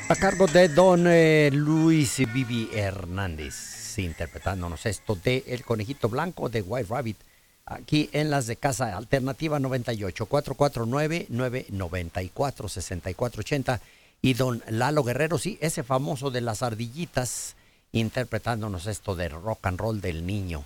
A cargo de don Luis Vivi Hernández, interpretándonos esto de El Conejito Blanco de White Rabbit, aquí en las de Casa Alternativa 98, 449-994-6480. Y don Lalo Guerrero, sí, ese famoso de las ardillitas, interpretándonos esto de rock and roll del niño.